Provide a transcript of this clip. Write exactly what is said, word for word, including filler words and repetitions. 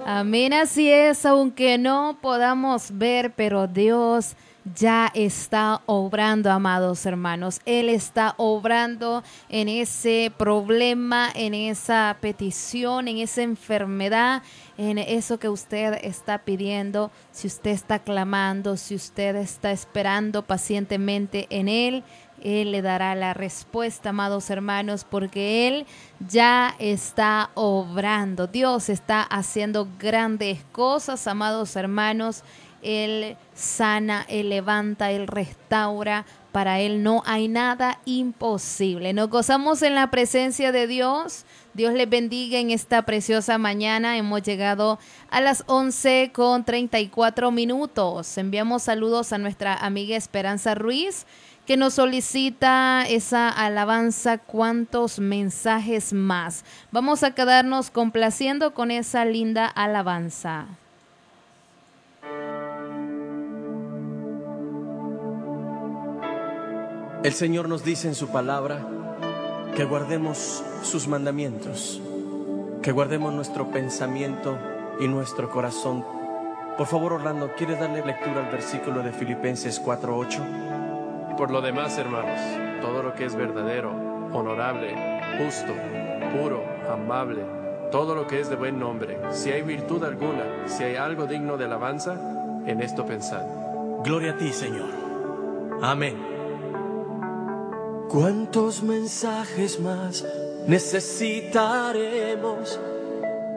Amén, así es, aunque no podamos ver, pero Dios ya está obrando, amados hermanos. Él está obrando en ese problema, en esa petición, en esa enfermedad, en eso que usted está pidiendo. Si usted está clamando, si usted está esperando pacientemente en Él, Él le dará la respuesta, amados hermanos, porque Él ya está obrando. Dios está haciendo grandes cosas, amados hermanos. Él sana, Él levanta, Él restaura. Para Él no hay nada imposible. Nos gozamos en la presencia de Dios. Dios les bendiga en esta preciosa mañana. Hemos llegado a las once con treinta y cuatro minutos. Enviamos saludos a nuestra amiga Esperanza Ruiz, que nos solicita esa alabanza. ¿Cuántos mensajes más? Vamos a quedarnos complaciendo con esa linda alabanza. El Señor nos dice en su palabra que guardemos sus mandamientos, que guardemos nuestro pensamiento y nuestro corazón. Por favor, Orlando, ¿quieres darle lectura al versículo de Filipenses cuatro ocho? Por lo demás, hermanos, todo lo que es verdadero, honorable, justo, puro, amable, todo lo que es de buen nombre, si hay virtud alguna, si hay algo digno de alabanza, en esto pensad. Gloria a ti, Señor. Amén. ¿Cuántos mensajes más necesitaremos